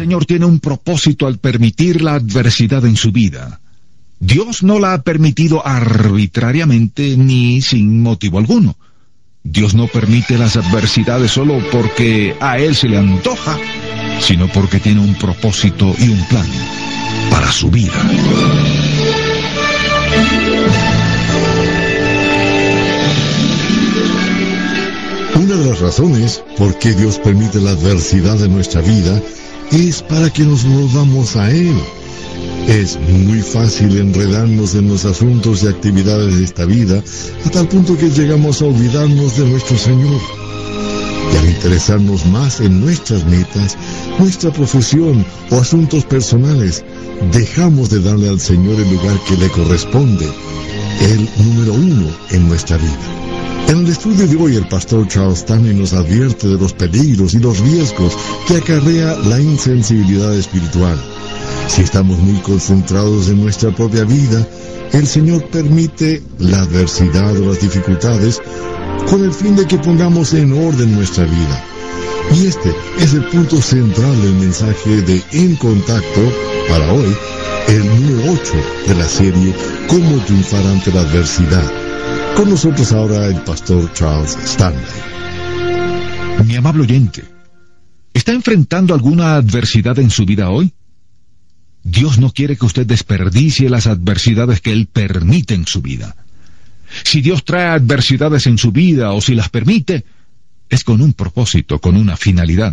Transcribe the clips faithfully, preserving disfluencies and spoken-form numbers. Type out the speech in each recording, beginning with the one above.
Señor tiene un propósito al permitir la adversidad en su vida. Dios no la ha permitido arbitrariamente ni sin motivo alguno. Dios no permite las adversidades solo porque a Él se le antoja, sino porque tiene un propósito y un plan para su vida. Una de las razones por qué Dios permite la adversidad en nuestra vida es para que nos volvamos a Él. Es muy fácil enredarnos en los asuntos y actividades de esta vida a tal punto que llegamos a olvidarnos de nuestro Señor. Y al interesarnos más en nuestras metas, nuestra profesión o asuntos personales, dejamos de darle al Señor el lugar que le corresponde, el número uno en nuestra vida. En el estudio de hoy, el pastor Charles Stanley nos advierte de los peligros y los riesgos que acarrea la insensibilidad espiritual. Si estamos muy concentrados en nuestra propia vida, el Señor permite la adversidad o las dificultades con el fin de que pongamos en orden nuestra vida. Y este es el punto central del mensaje de En Contacto para hoy, el número ocho de la serie Cómo triunfar ante la adversidad. Con nosotros ahora el pastor Charles Stanley. Mi amable oyente, ¿está enfrentando alguna adversidad en su vida hoy? Dios no quiere que usted desperdicie las adversidades que Él permite en su vida. Si Dios trae adversidades en su vida o si las permite, es con un propósito, con una finalidad.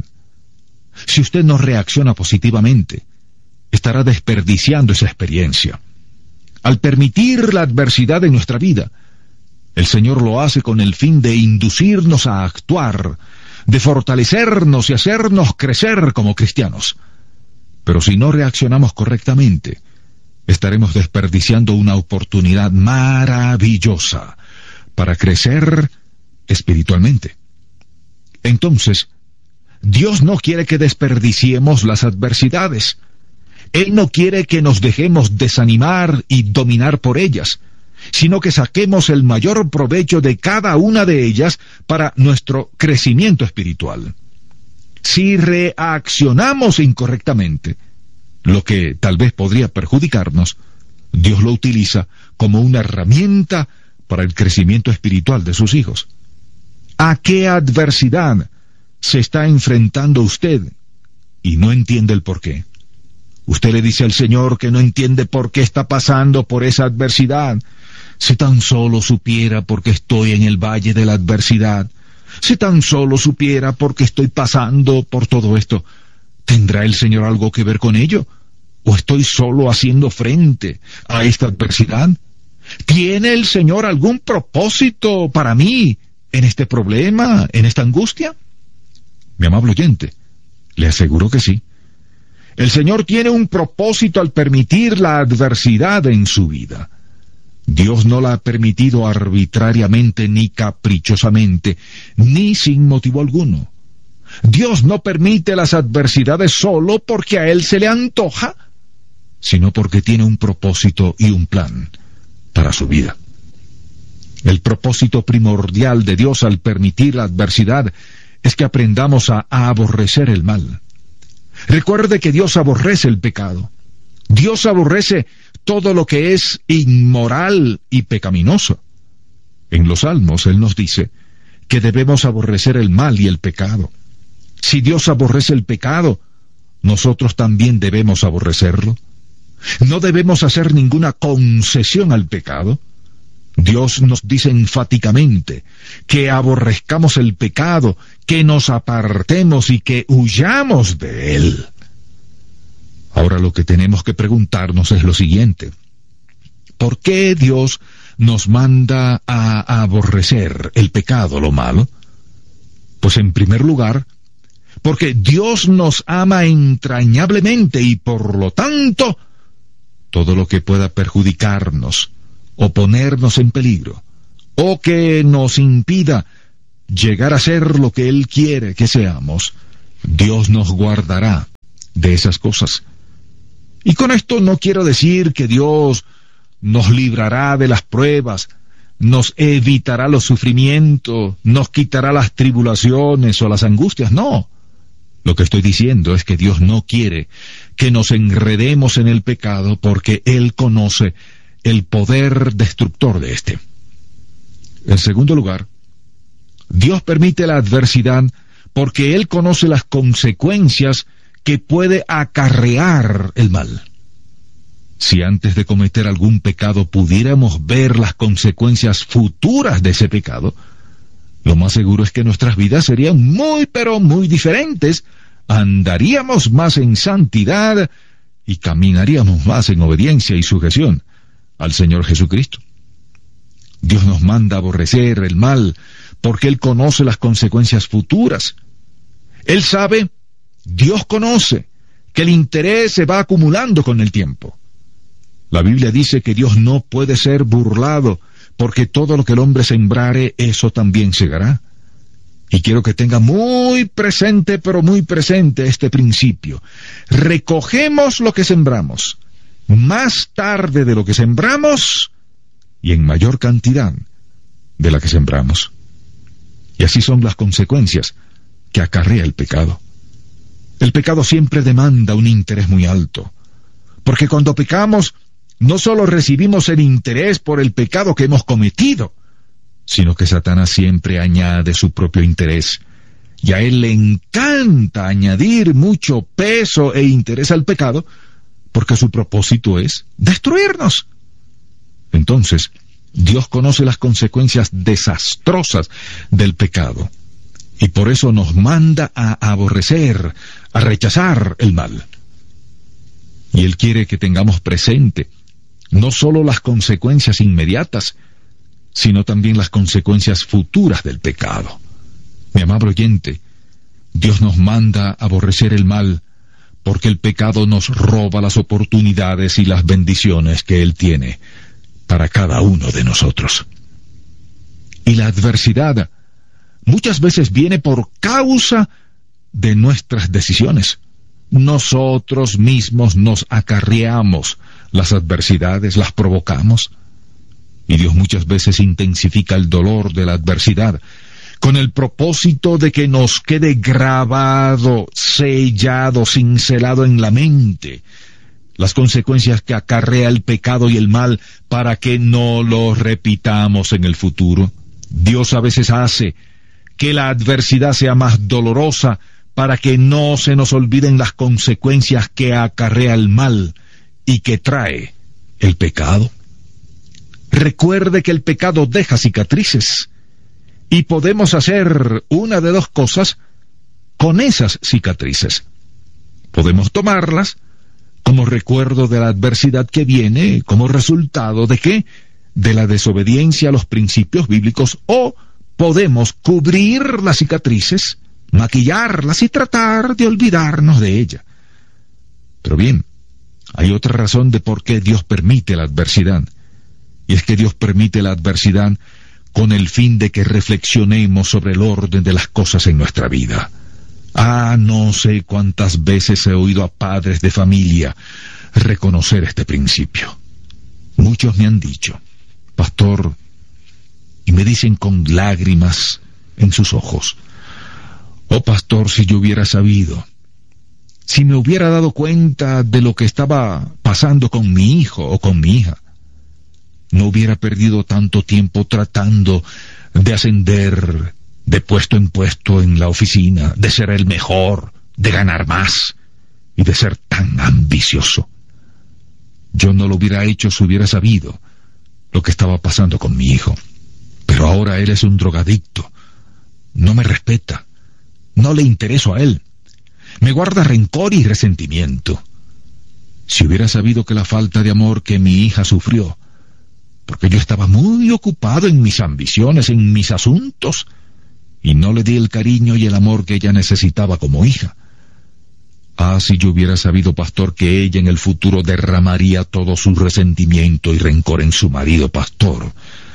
Si usted no reacciona positivamente, estará desperdiciando esa experiencia. Al permitir la adversidad en nuestra vida, el Señor lo hace con el fin de inducirnos a actuar, de fortalecernos y hacernos crecer como cristianos. Pero si no reaccionamos correctamente, estaremos desperdiciando una oportunidad maravillosa para crecer espiritualmente. Entonces, Dios no quiere que desperdiciemos las adversidades. Él no quiere que nos dejemos desanimar y dominar por ellas, sino que saquemos el mayor provecho de cada una de ellas para nuestro crecimiento espiritual. Si reaccionamos incorrectamente, lo que tal vez podría perjudicarnos, Dios lo utiliza como una herramienta para el crecimiento espiritual de sus hijos. ¿A qué adversidad se está enfrentando usted y no entiende el por qué? Usted le dice al Señor que no entiende por qué está pasando por esa adversidad. Si tan solo supiera por qué estoy en el valle de la adversidad, si tan solo supiera por qué estoy pasando por todo esto, ¿tendrá el Señor algo que ver con ello? ¿O estoy solo haciendo frente a esta adversidad? ¿Tiene el Señor algún propósito para mí en este problema, en esta angustia? Mi amable oyente, le aseguro que sí. El Señor tiene un propósito al permitir la adversidad en su vida. Dios no la ha permitido arbitrariamente ni caprichosamente, ni sin motivo alguno. Dios no permite las adversidades solo porque a Él se le antoja, sino porque tiene un propósito y un plan para su vida. El propósito primordial de Dios al permitir la adversidad es que aprendamos a, a aborrecer el mal. Recuerde que Dios aborrece el pecado. Dios aborrece todo lo que es inmoral y pecaminoso. En los Salmos Él nos dice que debemos aborrecer el mal y el pecado. Si Dios aborrece el pecado, nosotros también debemos aborrecerlo. No debemos hacer ninguna concesión al pecado. Dios nos dice enfáticamente que aborrezcamos el pecado, que nos apartemos y que huyamos de él. Ahora lo que tenemos que preguntarnos es lo siguiente: ¿por qué Dios nos manda a aborrecer el pecado, lo malo? Pues en primer lugar, porque Dios nos ama entrañablemente y por lo tanto, todo lo que pueda perjudicarnos o ponernos en peligro, o que nos impida llegar a ser lo que Él quiere que seamos, Dios nos guardará de esas cosas. Y con esto no quiero decir que Dios nos librará de las pruebas, nos evitará los sufrimientos, nos quitará las tribulaciones o las angustias, no. Lo que estoy diciendo es que Dios no quiere que nos enredemos en el pecado porque Él conoce el poder destructor de éste. En segundo lugar, Dios permite la adversidad porque Él conoce las consecuencias que puede acarrear el mal. Si antes de cometer algún pecado pudiéramos ver las consecuencias futuras de ese pecado, lo más seguro es que nuestras vidas serían muy pero muy diferentes, andaríamos más en santidad y caminaríamos más en obediencia y sujeción al Señor Jesucristo. Dios nos manda a aborrecer el mal porque Él conoce las consecuencias futuras. Él sabe, Dios conoce, que el interés se va acumulando con el tiempo. La Biblia dice que Dios no puede ser burlado, porque todo lo que el hombre sembrare, eso también segará. Y quiero que tenga muy presente, pero muy presente este principio. Recogemos lo que sembramos, más tarde de lo que sembramos, y en mayor cantidad de la que sembramos. Y así son las consecuencias que acarrea el pecado. El pecado siempre demanda un interés muy alto, porque cuando pecamos, no solo recibimos el interés por el pecado que hemos cometido, sino que Satanás siempre añade su propio interés, y a él le encanta añadir mucho peso e interés al pecado, porque su propósito es destruirnos. Entonces, Dios conoce las consecuencias desastrosas del pecado, y por eso nos manda a aborrecer, a rechazar el mal. Y Él quiere que tengamos presente no solo las consecuencias inmediatas, sino también las consecuencias futuras del pecado. Mi amable oyente, Dios nos manda a aborrecer el mal porque el pecado nos roba las oportunidades y las bendiciones que Él tiene para cada uno de nosotros. Y la adversidad muchas veces viene por causa de nuestras decisiones. Nosotros mismos nos acarreamos las adversidades, las provocamos, y Dios muchas veces intensifica el dolor de la adversidad con el propósito de que nos quede grabado, sellado, cincelado en la mente las consecuencias que acarrea el pecado y el mal para que no lo repitamos en el futuro. Dios a veces hace que la adversidad sea más dolorosa para que no se nos olviden las consecuencias que acarrea el mal y que trae el pecado. Recuerde que el pecado deja cicatrices, y podemos hacer una de dos cosas con esas cicatrices. Podemos tomarlas como recuerdo de la adversidad que viene como resultado de qué, de la desobediencia a los principios bíblicos, o podemos cubrir las cicatrices, maquillarlas y tratar de olvidarnos de ella. Pero bien, hay otra razón de por qué Dios permite la adversidad, y es que Dios permite la adversidad con el fin de que reflexionemos sobre el orden de las cosas en nuestra vida. Ah, no sé cuántas veces he oído a padres de familia reconocer este principio. Muchos me han dicho, pastor, y me dicen con lágrimas en sus ojos, oh pastor, si yo hubiera sabido, si me hubiera dado cuenta de lo que estaba pasando con mi hijo o con mi hija, no hubiera perdido tanto tiempo tratando de ascender de puesto en puesto en la oficina, de ser el mejor, de ganar más y de ser tan ambicioso. Yo no lo hubiera hecho si hubiera sabido lo que estaba pasando con mi hijo. Pero ahora él es un drogadicto, no me respeta, no le intereso a él, me guarda rencor y resentimiento. Si hubiera sabido que la falta de amor que mi hija sufrió, porque yo estaba muy ocupado en mis ambiciones, en mis asuntos, y no le di el cariño y el amor que ella necesitaba como hija. Ah, si yo hubiera sabido, pastor, que ella en el futuro derramaría todo su resentimiento y rencor en su marido, pastor,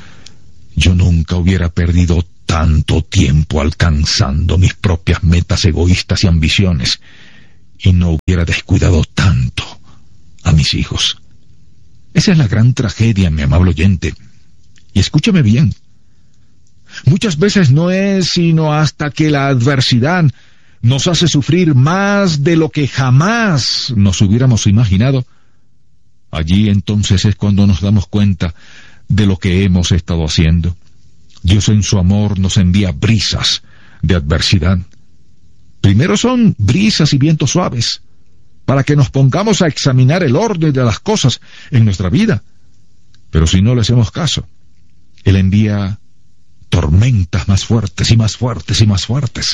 yo nunca hubiera perdido tanto tiempo alcanzando mis propias metas egoístas y ambiciones, y no hubiera descuidado tanto a mis hijos. Esa es la gran tragedia, mi amable oyente. Y escúchame bien. Muchas veces no es sino hasta que la adversidad nos hace sufrir más de lo que jamás nos hubiéramos imaginado, allí entonces es cuando nos damos cuenta de lo que hemos estado haciendo. Dios en su amor nos envía brisas de adversidad. Primero son brisas y vientos suaves, para que nos pongamos a examinar el orden de las cosas en nuestra vida. Pero si no le hacemos caso, Él envía tormentas más fuertes y más fuertes y más fuertes.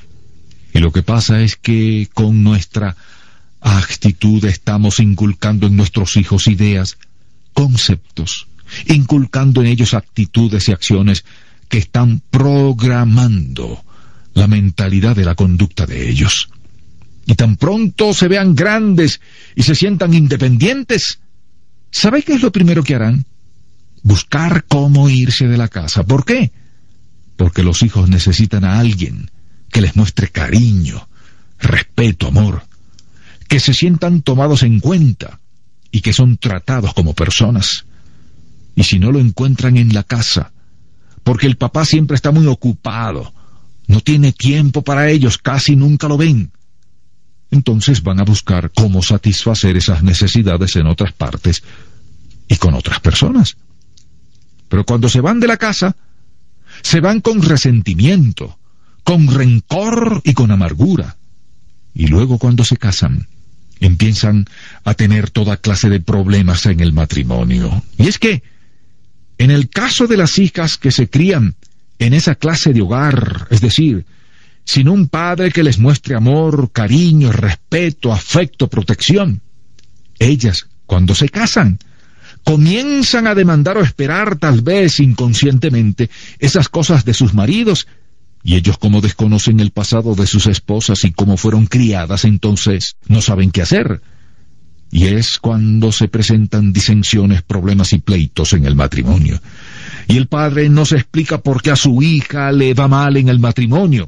Y lo que pasa es que con nuestra actitud estamos inculcando en nuestros hijos ideas, conceptos, inculcando en ellos actitudes y acciones que están programando la mentalidad de la conducta de ellos. Y tan pronto se vean grandes y se sientan independientes, ¿sabe qué es lo primero que harán? Buscar cómo irse de la casa. ¿Por qué? Porque los hijos necesitan a alguien que les muestre cariño, respeto, amor, que se sientan tomados en cuenta y que son tratados como personas. Y si no lo encuentran en la casa, porque el papá siempre está muy ocupado, no tiene tiempo para ellos, casi nunca lo ven, entonces van a buscar cómo satisfacer esas necesidades en otras partes y con otras personas. Pero cuando se van de la casa, se van con resentimiento, con rencor y con amargura. Y luego cuando se casan, empiezan a tener toda clase de problemas en el matrimonio. Y es que, en el caso de las hijas que se crían en esa clase de hogar, es decir, sin un padre que les muestre amor, cariño, respeto, afecto, protección, ellas, cuando se casan, comienzan a demandar o esperar, tal vez inconscientemente, esas cosas de sus maridos, y ellos, como desconocen el pasado de sus esposas y cómo fueron criadas, entonces no saben qué hacer. Y es cuando se presentan disensiones, problemas y pleitos en el matrimonio. Y el padre no se explica por qué a su hija le va mal en el matrimonio.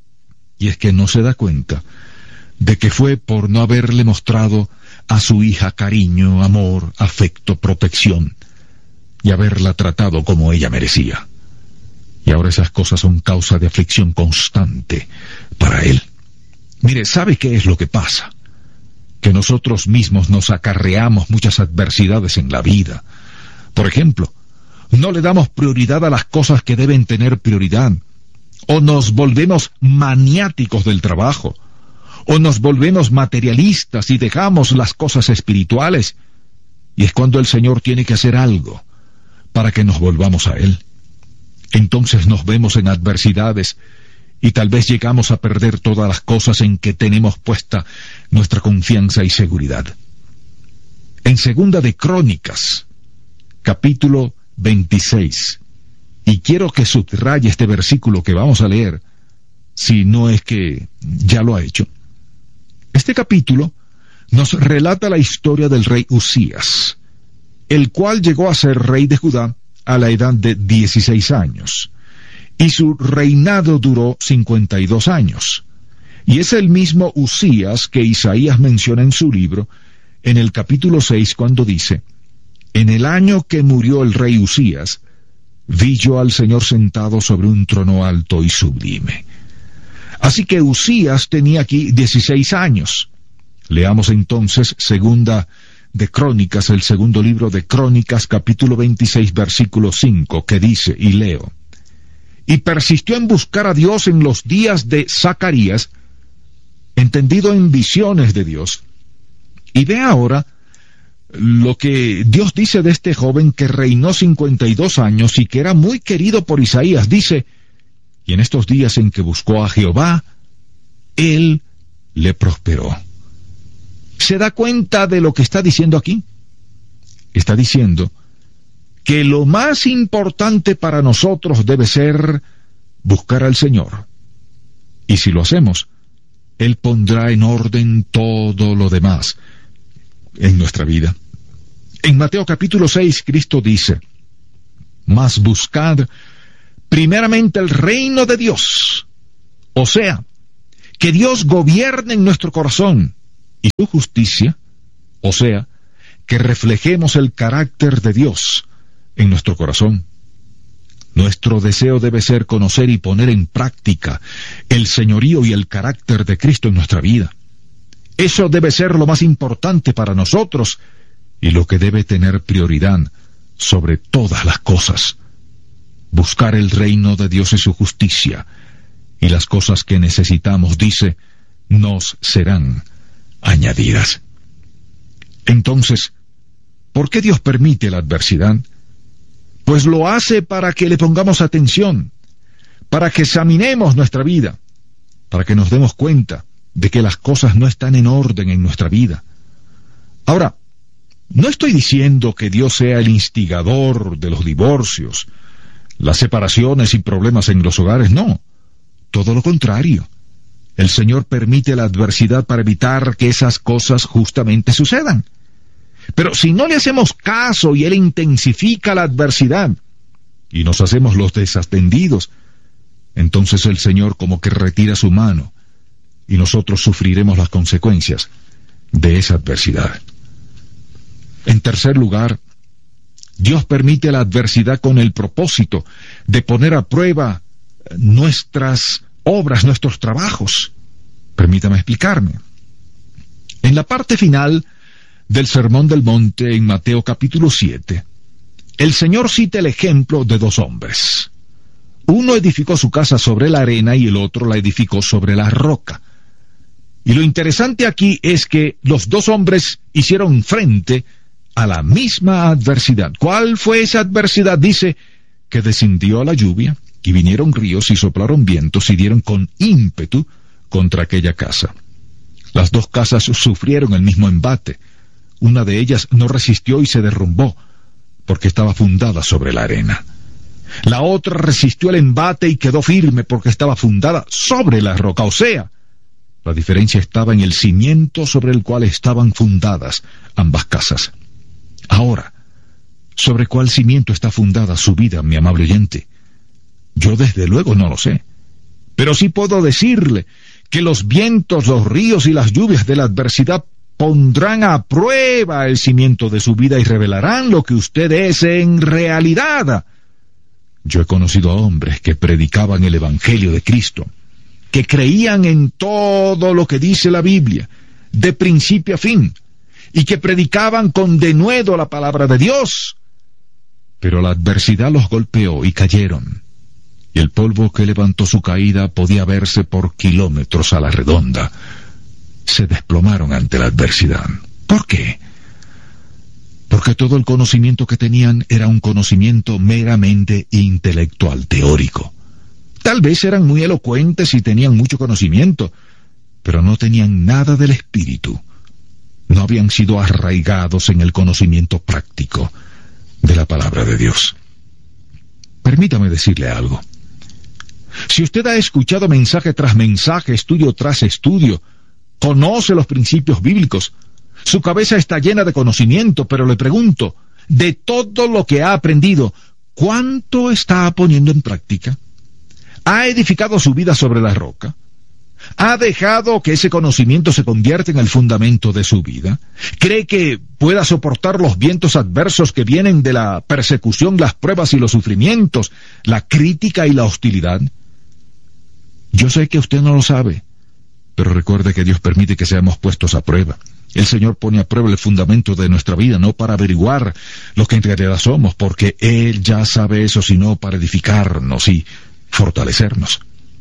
Y es que no se da cuenta de que fue por no haberle mostrado a su hija cariño, amor, afecto, protección, y haberla tratado como ella merecía. Y ahora esas cosas son causa de aflicción constante para él. Mire, ¿sabe qué es lo que pasa? Que nosotros mismos nos acarreamos muchas adversidades en la vida. Por ejemplo, no le damos prioridad a las cosas que deben tener prioridad, o nos volvemos maniáticos del trabajo, o nos volvemos materialistas y dejamos las cosas espirituales, y es cuando el Señor tiene que hacer algo para que nos volvamos a Él. Entonces nos vemos en adversidades y tal vez llegamos a perder todas las cosas en que tenemos puesta nuestra confianza y seguridad. En Segunda de Crónicas, capítulo veintiséis, y quiero que subraye este versículo que vamos a leer, si no es que ya lo ha hecho. Este capítulo nos relata la historia del rey Usías, el cual llegó a ser rey de Judá a la edad de dieciséis años, y su reinado duró cincuenta y dos años. Y es el mismo Usías que Isaías menciona en su libro, en el capítulo seis, cuando dice: en el año que murió el rey Usías, vi yo al Señor sentado sobre un trono alto y sublime. Así que Usías tenía aquí dieciséis años. Leamos entonces Segunda de Crónicas, el segundo libro de Crónicas, capítulo veintiséis, versículo cinco, que dice, y leo: y persistió en buscar a Dios en los días de Zacarías, entendido en visiones de Dios. Y ve ahora lo que Dios dice de este joven que reinó cincuenta y dos años y que era muy querido por Isaías. Dice: y en estos días en que buscó a Jehová, Él le prosperó. ¿Se da cuenta de lo que está diciendo aquí? Está diciendo que lo más importante para nosotros debe ser buscar al Señor. Y si lo hacemos, Él pondrá en orden todo lo demás en nuestra vida. En Mateo capítulo seis, Cristo dice: mas buscad primeramente el reino de Dios, o sea, que Dios gobierne en nuestro corazón, y su justicia, o sea, que reflejemos el carácter de Dios en nuestro corazón. Nuestro deseo debe ser conocer y poner en práctica el señorío y el carácter de Cristo en nuestra vida. Eso debe ser lo más importante para nosotros y lo que debe tener prioridad sobre todas las cosas. Buscar el reino de Dios y su justicia, y las cosas que necesitamos, dice, nos serán añadidas. Entonces, ¿por qué Dios permite la adversidad? Pues lo hace para que le pongamos atención, para que examinemos nuestra vida, para que nos demos cuenta de que las cosas no están en orden en nuestra vida. Ahora, no estoy diciendo que Dios sea el instigador de los divorcios, las separaciones y problemas en los hogares, no. Todo lo contrario. El Señor permite la adversidad para evitar que esas cosas justamente sucedan. Pero si no le hacemos caso y Él intensifica la adversidad y nos hacemos los desatendidos, entonces el Señor como que retira su mano y nosotros sufriremos las consecuencias de esa adversidad. En tercer lugar, Dios permite la adversidad con el propósito de poner a prueba nuestras obras, nuestros trabajos. Permítame explicarme. En la parte final del Sermón del Monte, en Mateo capítulo siete, el Señor cita el ejemplo de dos hombres. Uno edificó su casa sobre la arena y el otro la edificó sobre la roca. Y lo interesante aquí es que los dos hombres hicieron frente a la misma adversidad. ¿Cuál fue esa adversidad? Dice que descendió la lluvia y vinieron ríos y soplaron vientos y dieron con ímpetu contra aquella casa. Las dos casas sufrieron el mismo embate. Una de ellas no resistió y se derrumbó, porque estaba fundada sobre la arena. La otra resistió el embate y quedó firme porque estaba fundada sobre la roca. O sea, la diferencia estaba en el cimiento sobre el cual estaban fundadas ambas casas. Ahora, ¿sobre cuál cimiento está fundada su vida, mi amable oyente? Yo desde luego no lo sé, pero sí puedo decirle que los vientos, los ríos y las lluvias de la adversidad pondrán a prueba el cimiento de su vida y revelarán lo que usted es en realidad. Yo he conocido a hombres que predicaban el Evangelio de Cristo, que creían en todo lo que dice la Biblia, de principio a fin, y que predicaban con denuedo la palabra de Dios. Pero la adversidad los golpeó y cayeron, y el polvo que levantó su caída podía verse por kilómetros a la redonda. Se desplomaron ante la adversidad. ¿Por qué? Porque todo el conocimiento que tenían era un conocimiento meramente intelectual, teórico. Tal vez eran muy elocuentes y tenían mucho conocimiento, pero no tenían nada del espíritu. No habían sido arraigados en el conocimiento práctico de la palabra de Dios. Permítame decirle algo. Si usted ha escuchado mensaje tras mensaje, estudio tras estudio, conoce los principios bíblicos, su cabeza está llena de conocimiento, pero le pregunto, de todo lo que ha aprendido, ¿cuánto está poniendo en práctica? ¿Ha edificado su vida sobre la roca? ¿Ha dejado que ese conocimiento se convierta en el fundamento de su vida? ¿Cree que pueda soportar los vientos adversos que vienen de la persecución, las pruebas y los sufrimientos, la crítica y la hostilidad? Yo sé que usted no lo sabe, pero recuerde que Dios permite que seamos puestos a prueba. El Señor pone a prueba el fundamento de nuestra vida, no para averiguar lo que en realidad somos, porque Él ya sabe eso, sino para edificarnos y fortalecernos.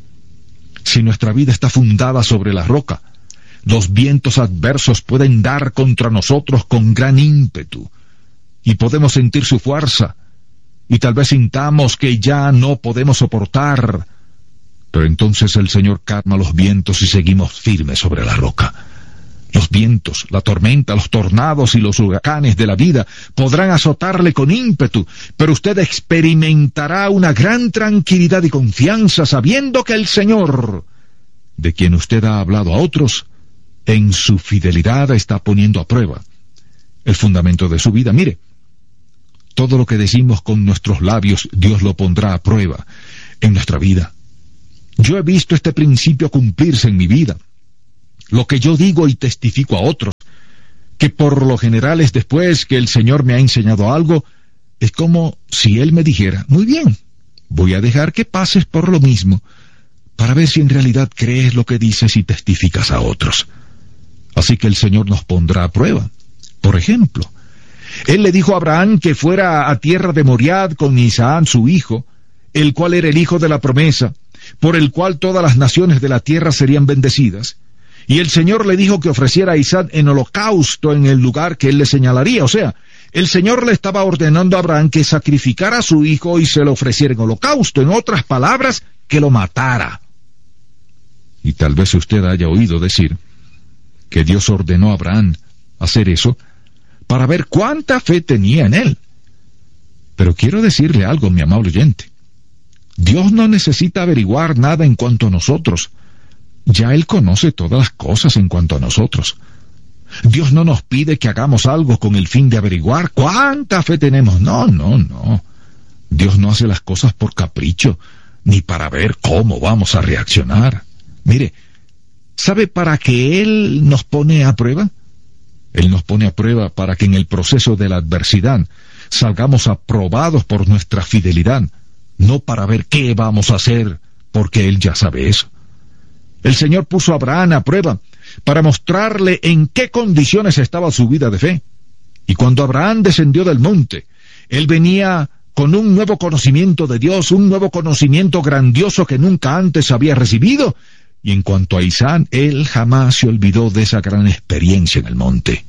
Si nuestra vida está fundada sobre la roca, los vientos adversos pueden dar contra nosotros con gran ímpetu, y podemos sentir su fuerza, y tal vez sintamos que ya no podemos soportar, pero entonces el Señor calma los vientos y seguimos firmes sobre la roca. Los vientos, la tormenta, los tornados y los huracanes de la vida podrán azotarle con ímpetu, pero usted experimentará una gran tranquilidad y confianza sabiendo que el Señor, de quien usted ha hablado a otros, en su fidelidad está poniendo a prueba el fundamento de su vida. Mire, todo lo que decimos con nuestros labios, Dios lo pondrá a prueba en nuestra vida. Yo he visto este principio cumplirse en mi vida. Lo que yo digo y testifico a otros, que por lo general es después que el Señor me ha enseñado algo, es como si Él me dijera, muy bien, voy a dejar que pases por lo mismo, para ver si en realidad crees lo que dices y testificas a otros. Así que el Señor nos pondrá a prueba. Por ejemplo, Él le dijo a Abraham que fuera a tierra de Moriad con Isaac su hijo, el cual era el hijo de la promesa, por el cual todas las naciones de la tierra serían bendecidas. Y el Señor le dijo que ofreciera a Isaac en holocausto en el lugar que Él le señalaría. O sea, el Señor le estaba ordenando a Abraham que sacrificara a su hijo y se lo ofreciera en holocausto. En otras palabras, que lo matara. Y tal vez usted haya oído decir que Dios ordenó a Abraham hacer eso para ver cuánta fe tenía en él. Pero quiero decirle algo, mi amable oyente. Dios no necesita averiguar nada en cuanto a nosotros. Ya Él conoce todas las cosas en cuanto a nosotros. Dios no nos pide que hagamos algo con el fin de averiguar cuánta fe tenemos. No, no, no. Dios no hace las cosas por capricho, ni para ver cómo vamos a reaccionar. Mire, ¿sabe para qué Él nos pone a prueba? Él nos pone a prueba para que en el proceso de la adversidad salgamos aprobados por nuestra fidelidad, no para ver qué vamos a hacer, porque Él ya sabe eso. El Señor puso a Abraham a prueba para mostrarle en qué condiciones estaba su vida de fe. Y cuando Abraham descendió del monte, él venía con un nuevo conocimiento de Dios, un nuevo conocimiento grandioso que nunca antes había recibido. Y en cuanto a Isaac, él jamás se olvidó de esa gran experiencia en el monte.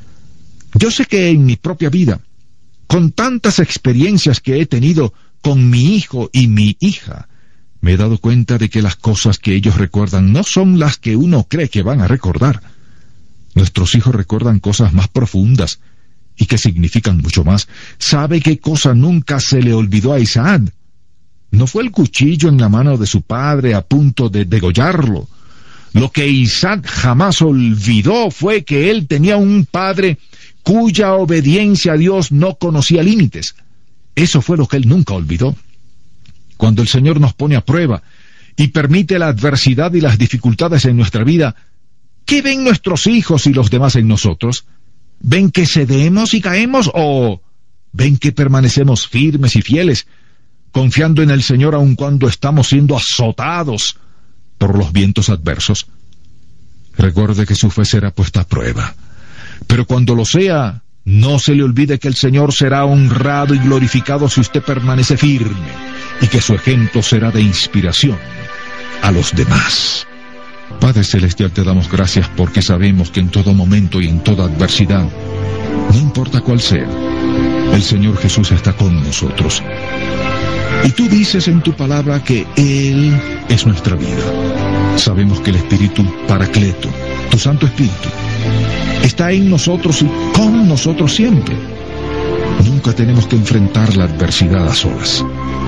Yo sé que en mi propia vida, con tantas experiencias que he tenido con mi hijo y mi hija, me he dado cuenta de que las cosas que ellos recuerdan no son las que uno cree que van a recordar. Nuestros hijos recuerdan cosas más profundas y que significan mucho más. ¿Sabe qué cosa nunca se le olvidó a Isaac? No fue el cuchillo en la mano de su padre a punto de degollarlo. Lo que Isaac jamás olvidó fue que él tenía un padre cuya obediencia a Dios no conocía límites. Eso fue lo que él nunca olvidó. Cuando el Señor nos pone a prueba y permite la adversidad y las dificultades en nuestra vida, ¿qué ven nuestros hijos y los demás en nosotros? ¿Ven que cedemos y caemos o ven que permanecemos firmes y fieles, confiando en el Señor aun cuando estamos siendo azotados por los vientos adversos? Recuerde que su fe será puesta a prueba, pero cuando lo sea, no se le olvide que el Señor será honrado y glorificado si usted permanece firme, y que su ejemplo será de inspiración a los demás. Padre Celestial, te damos gracias porque sabemos que en todo momento y en toda adversidad, no importa cuál sea, el Señor Jesús está con nosotros. Y tú dices en tu palabra que Él es nuestra vida. Sabemos que el Espíritu Paracleto, tu Santo Espíritu, está en nosotros y con nosotros siempre. Nunca tenemos que enfrentar la adversidad a solas.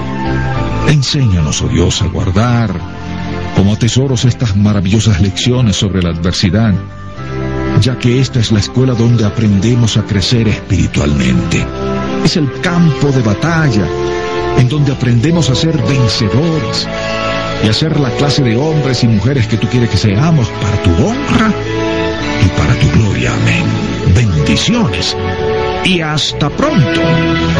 Enséñanos, oh Dios, a guardar como tesoros estas maravillosas lecciones sobre la adversidad, ya que esta es la escuela donde aprendemos a crecer espiritualmente. Es el campo de batalla en donde aprendemos a ser vencedores y a ser la clase de hombres y mujeres que tú quieres que seamos para tu honra y para tu gloria. Amén. Bendiciones y hasta pronto.